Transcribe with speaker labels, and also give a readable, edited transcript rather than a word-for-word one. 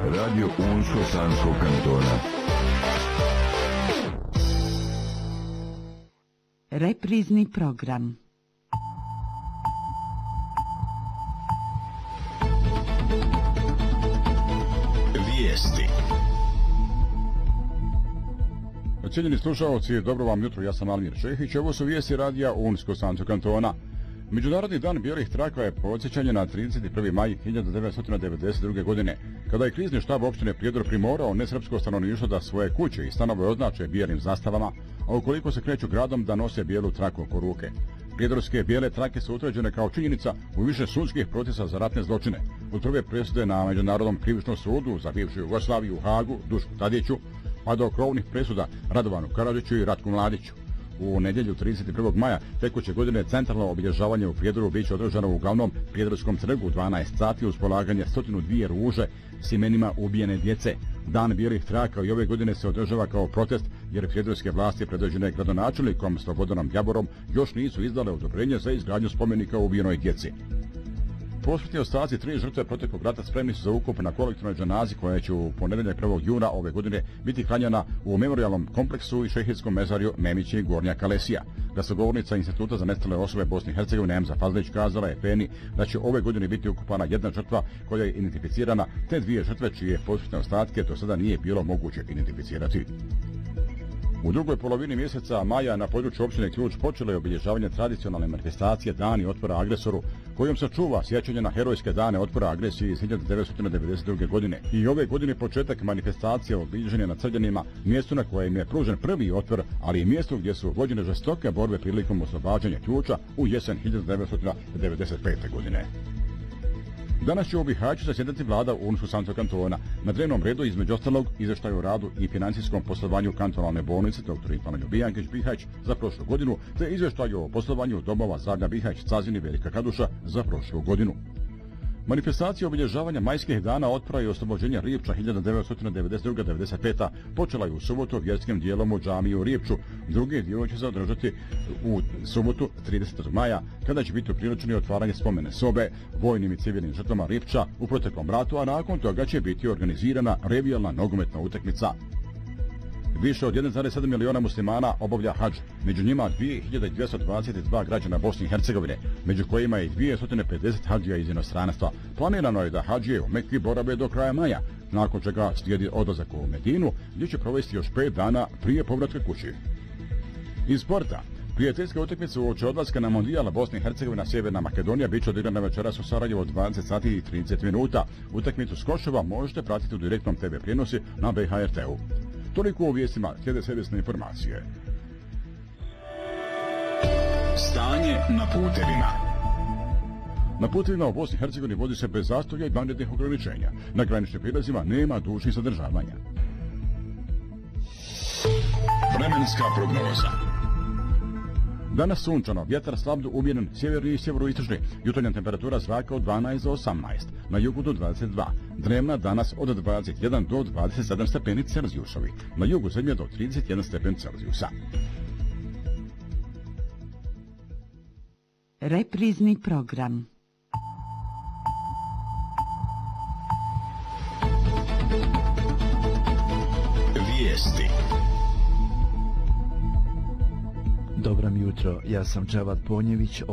Speaker 1: Radio Unsko-Sanskog kantona.
Speaker 2: Reprizni program.
Speaker 3: Vijesti.
Speaker 4: Cijenjeni slušalci, dobro vam jutro, ja sam Almir Šehić, ovo su vijesti radija Unsko-Sanskog kantona. Međunarodni dan bijelih traka je podsjećanje na 31. maj 1992. godine, kada je krizni štab opštine Prijedor primorao nesrpsko stanovništvo da svoje kuće i stanove označe bijelim zastavama, a ukoliko se kreću gradom da nose bijelu traku oko ruke. Prijedorske bijele trake su utvrđene kao činjenica u više sudskih procesa za ratne zločine. Od prve presude na Međunarodnom krivičnom sudu za bivšu Jugoslaviju u Hagu, Dušku Tadiću, pa do krovnih presuda Radovanu Karadžiću i Ratku Mladiću. U nedjelju 31. maja tekuće godine centralno obilježavanje u Prijedoru biće održano u glavnom Prijedorskom trgu u 12 sati uz polaganje 102 ruže s imenima ubijene djece. Dan bijelih traka i ove godine se održava kao protest jer prijedorske vlasti predvođene gradonačelnikom Slobodanom Jaborom još nisu izdale odobrenje za izgradnju spomenika ubijenoj djeci. Posmrtni ostaci 3 žrtve proteklog rata spremni su za ukop na kolektivnoj dženazi koja će u ponedjeljak 1. juna ove godine biti hranjena u memorijalnom kompleksu i šehidskom mezarju Memići Gornja Kalesija. Glasnogovornica Instituta za nestale osobe Bosne i Hercegovine Emza Fazlić kazala je Peni da će ove godine biti ukopana jedna žrtva koja je identificirana te 2 žrtve čije posmrtne ostatke do sada nije bilo moguće identificirati. U drugoj polovini mjeseca maja na području općine Ključ počelo je obilježavanje tradicionalne manifestacije Dani otpora agresoru, kojom se čuva sjećanje na herojske dane otpora agresije iz 1992. godine. I ove godine početak manifestacije obilježen je na Crljanima, mjestu na kojem je pružen prvi otpor, ali i mjesto gdje su vođene žestoke borbe prilikom oslobađanja Ključa u jesen 1995. godine. Danas će u Bihaću zasjedati vlada Unsko-Sanskog kantona. Na dnevnom redu između ostalog izvještaj o radu i financijskom poslovanju kantonalne bolnice dr. Ivan Ljubijankić Bihać za prošlu godinu, te izvještaj o poslovanju domova Zadnja Bihać, Cazin i Velika Kaduša za prošlu godinu. Manifestacija obilježavanja majskih dana otpora i oslobođenja Rijepča 1992-95. počela je u subotu vjerskim dijelom u džamiji u Rijepču. Drugi dio će se održati u subotu 30. maja, kada će biti upriličeno otvaranje spomene sobe vojnim i civilnim žrtvama Rijepča u proteklom ratu, a nakon toga će biti organizirana revijalna nogometna utakmica. Više od 1,7 miliona muslimana obavlja hadž, među njima 2222 građana Bosne i Hercegovine, među kojima je 250 hadžija iz inostranstva. Planirano je da hadžije u Mekki borave do kraja maja, nakon čega slijedi odlazak u Medinu, gdje će provesti još 5 dana prije povratka kući. Iz sporta. Prijateljska utakmica uoči odlaska na Mondijal Bosna i Hercegovina Sjeverna Makedonija bit će odigrana večeras u Sarajevu od 20 sati i 30 minuta. Utakmicu s Koševa možete pratiti u direktnom TV prijenosi na BHRT-u. Toliko u vijestima, slijede servisne informacije.
Speaker 3: Stanje na putevima.
Speaker 4: Na putevima u Bosni i Hercegovini vodi se bez zastoja i vanrednih ograničenja. Na graničnim prijelazima nema dužnih zadržavanja.
Speaker 3: Vremenska prognoza.
Speaker 4: Danas sunčano, vjetar slab do umjeren, sjeverni i sjeveroistočni, jutarnja temperatura zraka od 12 do 18, na jugu do 22, dnevna danas od 21 do 27 stepeni Celzijusovi, na jugu zemlje do 31 stepen Celzijusa.
Speaker 2: Reprizni program.
Speaker 3: Vijesti.
Speaker 5: Dobro mi jutro, ja sam Džavad Ponjević.